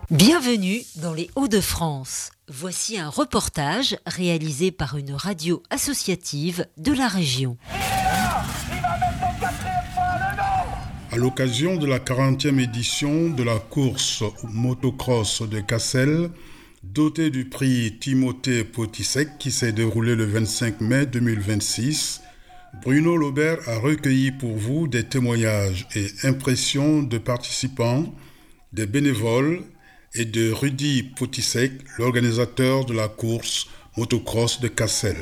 Bienvenue dans les Hauts-de-France. Voici un reportage réalisé par une radio associative de la région. À l'occasion de la 40e édition de la course motocross de Cassel, dotée du prix Timothée Potisek qui s'est déroulé le 25 mai 2026, Bruno Laubert a recueilli pour vous des témoignages et impressions de participants, des bénévoles et de Rudy Potisek, l'organisateur de la course motocross de Cassel.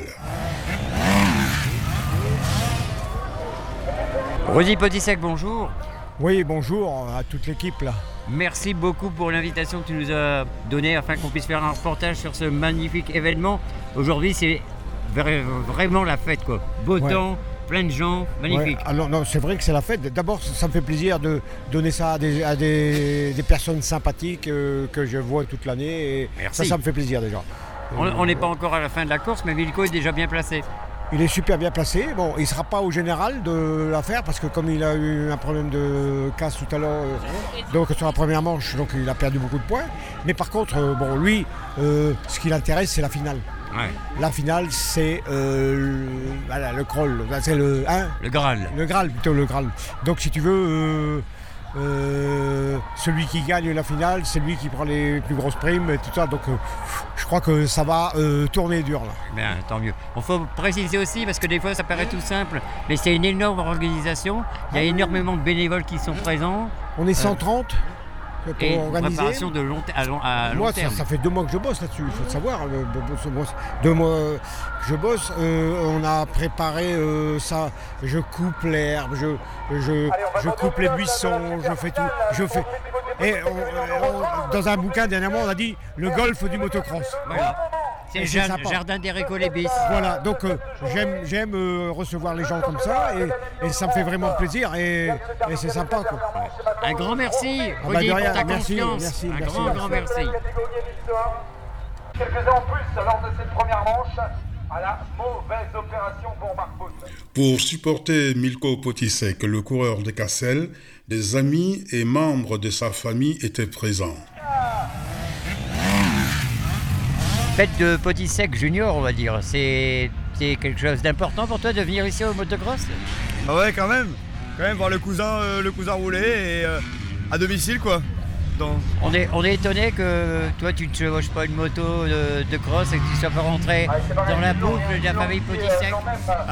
Rudy Potisek, bonjour. Oui, bonjour à toute l'équipe là. Merci beaucoup pour l'invitation que tu nous as donnée afin qu'on puisse faire un reportage sur ce magnifique événement. Aujourd'hui, c'est vraiment la fête, quoi. Beau temps, plein de gens, magnifique. Ouais. Alors, non, c'est vrai que c'est la fête. D'abord, ça me fait plaisir de donner ça à des personnes sympathiques que je vois toute l'année. Et ça me fait plaisir déjà. On n'est pas encore à la fin de la course, mais Vilko est déjà bien placé. Il est super bien placé. Bon, il ne sera pas au général de l'affaire parce que comme il a eu un problème de casse tout à l'heure, donc sur la première manche, donc il a perdu beaucoup de points. Mais par contre, lui, ce qui l'intéresse, c'est la finale. Ouais. La finale, c'est le crawl, c'est le Graal. Le Graal, plutôt le Graal. Donc si tu veux, celui qui gagne la finale, c'est lui qui prend les plus grosses primes et tout ça. Donc je crois que ça va tourner dur là. Bien, tant mieux. Il faut préciser aussi, parce que des fois ça paraît tout simple, mais c'est une énorme organisation. Il y a énormément de bénévoles qui sont présents. On est 130 pour et organiser. Préparation de long à long Moi, terme. ça fait 2 mois que je bosse là-dessus, il faut le savoir. 2 mois que je bosse. On a préparé ça. Je coupe l'herbe, je coupe les buissons, je fais tout. Et dans un bouquin dernièrement, on a dit le golf du motocross. Voilà. C'est le jardin des récollets bis. Voilà, donc j'aime recevoir les gens comme ça et ça me fait vraiment plaisir et c'est sympa, quoi. Un grand merci, Rudy, pour ta confiance. Merci. Grand merci. Quelques-uns en plus lors de cette première manche à la mauvaise opération pour Marc Bout. Pour supporter Milko Potisek, le coureur de Cassel, des amis et membres de sa famille étaient présents. Fête de Potisek Junior, on va dire. C'est quelque chose d'important pour toi de venir ici au motocross ? Ah ouais, quand même voir le cousin rouler et à domicile, quoi. Donc... On est étonné que toi tu ne chevauches pas une moto de cross et que tu sois pas rentré dans la boucle de la famille Potisek.